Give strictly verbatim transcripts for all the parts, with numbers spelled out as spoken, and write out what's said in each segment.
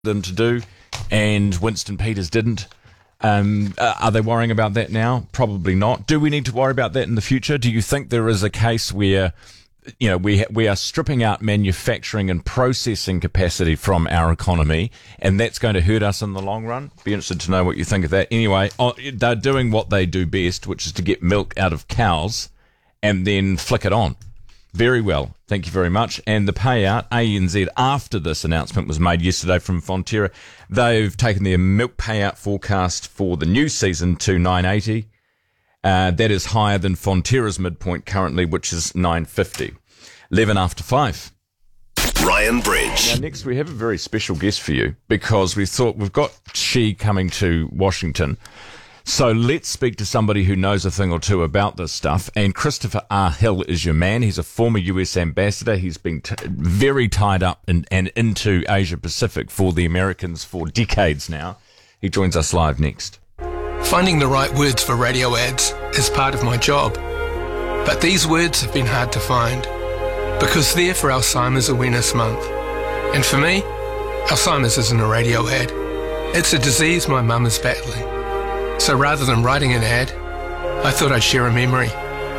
them to do, and Winston Peters didn't. Um, uh, are they worrying about that now? Probably not. Do we need to worry about that in the future? Do you think there is a case where, you know, we ha- we are stripping out manufacturing and processing capacity from our economy, and that's going to hurt us in the long run? Be interested to know what you think of that. Anyway, oh, they're doing what they do best, which is to get milk out of cows and then flick it on. Very well. Thank you very much. And the payout, A N Z, after this announcement was made yesterday from Fonterra, they've taken their milk payout forecast for the new season to nine eighty. Uh, that is higher than Fonterra's midpoint currently, which is nine fifty. eleven after five. Ryan Bridge. Now, next we have a very special guest for you, because we thought we've got Xi coming to Washington. So let's speak to somebody who knows a thing or two about this stuff. And Christopher R. Hill is your man. He's a former U S ambassador. He's been t- very tied up in, and into Asia Pacific for the Americans for decades now. He joins us live next. Finding the right words for radio ads is part of my job. But these words have been hard to find, because they're for Alzheimer's Awareness Month. And for me, Alzheimer's isn't a radio ad. It's a disease my mum is battling. So rather than writing an ad, I thought I'd share a memory.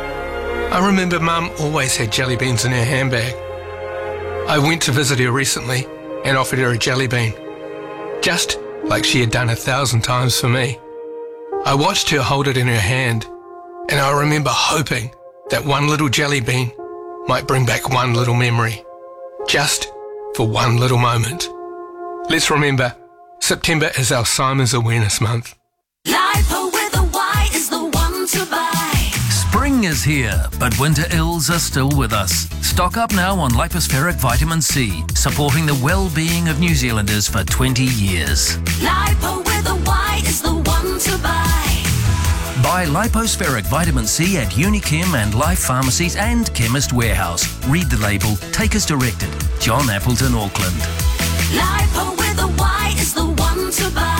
I remember Mum always had jelly beans in her handbag. I went to visit her recently and offered her a jelly bean, just like she had done a thousand times for me. I watched her hold it in her hand, and I remember hoping that one little jelly bean might bring back one little memory, just for one little moment. Let's remember, September is Alzheimer's Awareness Month. Lipo with a Y is the one to buy. Spring is here, but winter ills are still with us. Stock up now on lipospheric vitamin C, supporting the well-being of New Zealanders for twenty years. Lipo with a Y is the one to buy. Buy lipospheric vitamin C at Unichem and Life Pharmacies and Chemist Warehouse. Read the label. Take as directed. John Appleton, Auckland. Lipo with a Y is the one to buy.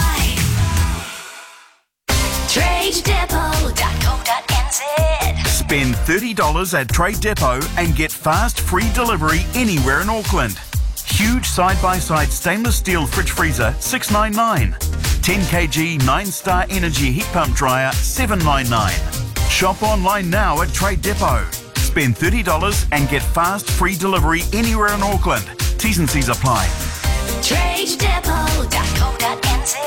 trade depot dot co dot n z. Spend thirty dollars at Trade Depot and get fast free delivery anywhere in Auckland. Huge side-by-side stainless steel fridge freezer, six nine nine. ten kilogram nine star Energy heat pump dryer, seven nine nine. Shop online now at Trade Depot. Spend thirty dollars and get fast free delivery anywhere in Auckland. T's and C's apply. trade depot dot co dot n z.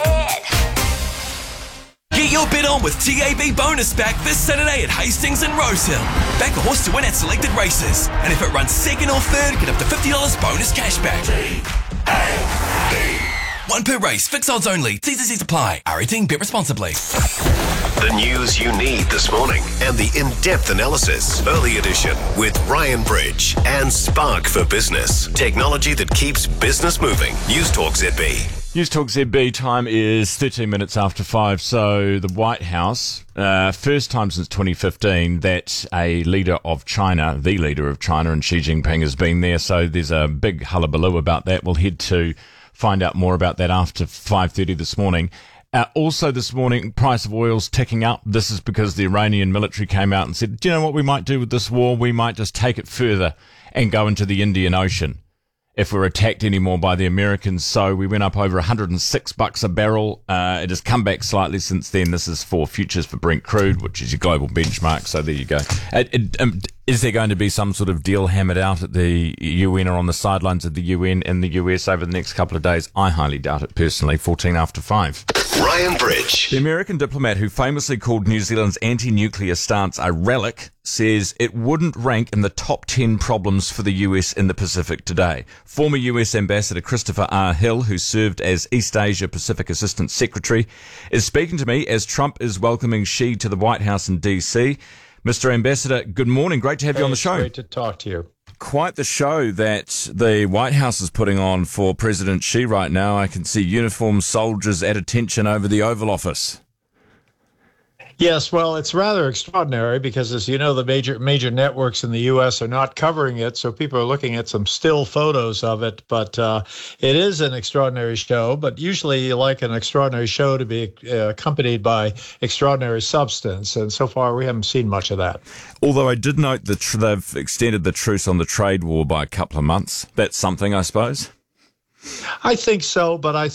Get your bet on with T A B Bonus Back this Saturday at Hastings and Rosehill. Back a horse to win at selected races. And if it runs second or third, get up to fifty dollars bonus cash back. T A B. One per race, fixed odds only. T's and C's apply. R eighteen, bet responsibly. The news you need this morning and the in-depth analysis. Early edition with Ryan Bridge and Spark for Business. Technology that keeps business moving. News Talk Z B. News Talk Z B, time is thirteen minutes after five. So the White House, uh, first time since twenty fifteen that a leader of China, the leader of China, and Xi Jinping has been there. So there's a big hullabaloo about that. We'll head to find out more about that after five thirty this morning. Uh, also this morning, price of oil's ticking up. This is because the Iranian military came out and said, do you know what we might do with this war? We might just take it further and go into the Indian Ocean if we're attacked anymore by the Americans. So we went up over one hundred six bucks a barrel. Uh, it has come back slightly since then. This is for futures for Brent crude, which is your global benchmark. So there you go. It, it, um, is there going to be some sort of deal hammered out at the U N or on the sidelines of the U N in the U S over the next couple of days? I highly doubt it personally. fourteen after five. Ryan Bridge. The American diplomat who famously called New Zealand's anti-nuclear stance a relic says it wouldn't rank in the top ten problems for the U S in the Pacific today. Former U S Ambassador Christopher R. Hill, who served as East Asia Pacific Assistant Secretary, is speaking to me as Trump is welcoming Xi to the White House in D C. Mister Ambassador, good morning. Great to have hey, you on the show. Great to talk to you. Quite the show that the White House is putting on for President Xi right now. I can see uniformed soldiers at attention over the Oval Office. Yes, well, it's rather extraordinary because, as you know, the major major networks in the U S are not covering it, so people are looking at some still photos of it. But uh, it is an extraordinary show, but usually you like an extraordinary show to be uh, accompanied by extraordinary substance, and so far we haven't seen much of that. Although I did note that tr- they've extended the truce on the trade war by a couple of months. That's something, I suppose. I think so, but I